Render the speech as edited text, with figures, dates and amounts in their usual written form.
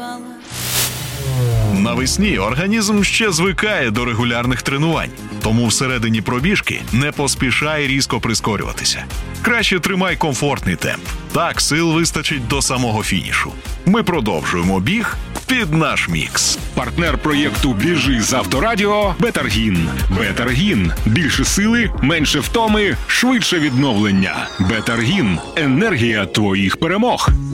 Навесні організм ще звикає до регулярних тренувань, тому всередині пробіжки не поспішай різко прискорюватися. Краще тримай комфортний темп. Так сил вистачить до самого фінішу. Ми продовжуємо біг під наш мікс. Партнер проєкту «Біжи з Авторадіо» – Бетаргін. Бетаргін. Більше сили, менше втоми, швидше відновлення. Бетаргін. Енергія твоїх перемог.